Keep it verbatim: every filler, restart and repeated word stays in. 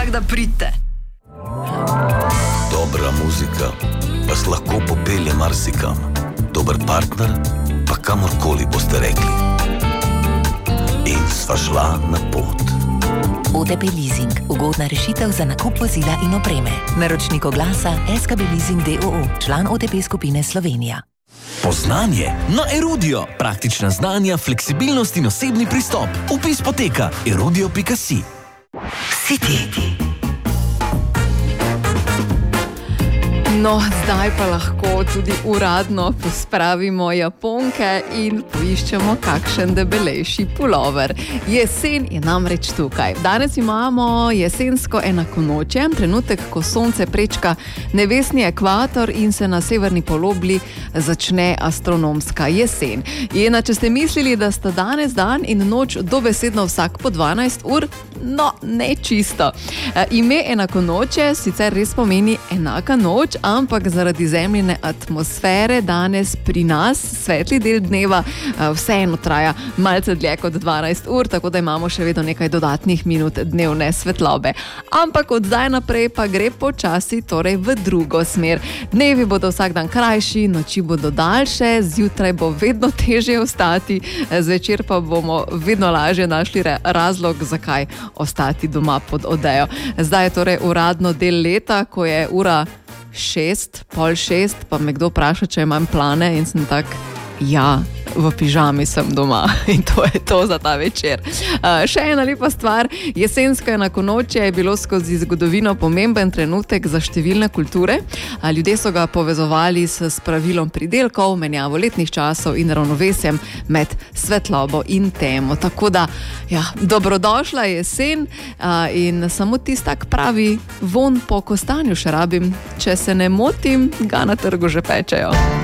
tako da pridite. Dobra muzika vas lahko popelje marsikam. Dober partner pa kamorkoli boste rekli. In sva šla na pot. O T P Leasing. Ugodna rešitev za nakup vozila in opreme. Naročnik oglasa S K B Leasing d o o. Član O T P skupine Slovenija. Poznanje na Erudio. Praktična znanja, fleksibilnost in osebni pristop. Vpis poteka erudio pika si. City. No, zdaj pa lahko tudi uradno pospravimo japonke in poiščemo kakšen debelejši pulover. Jesen je namreč tukaj. Danes imamo jesensko enakonočje, trenutek, ko sonce prečka nebesni ekvator in se na severni polobli začne astronomska jesen. In če ste mislili, da sta danes dan in noč dobesedno vsak po dvanajst ur, no, ne čisto. E, ime enakonočje sicer res pomeni enaka noč, ampak zaradi zemljine atmosfere danes pri nas svetli del dneva vseeno traja malce dlje kot dvanajst ur, tako da imamo še vedno nekaj dodatnih minut dnevne svetlobe. Ampak od zdaj naprej pa gre počasi torej v drugo smer. Dnevi bodo vsak dan krajši, noči bodo daljše, zjutraj bo vedno težje vstati, zvečer pa bomo vedno lažje našli razlog, zakaj ostati doma pod odejo. Zdaj je torej uradno del leta, ko je ura šest, pol šest, pa me kdo vpraša, če imam plane in sem tak, ja, v pižami sem doma in to je to za ta večer. Uh, še ena lepa stvar, jesensko enakonočje je bilo skozi zgodovino pomemben trenutek za številne kulture. Uh, ljudje so ga povezovali s spravilom pridelkov, menjavo letnih časov in ravnovesjem med svetlobo in temo. Tako da, ja, dobrodošla jesen uh, in samo tist tak pravi von po kostanju še rabim. Če se ne motim, ga na trgu že pečejo.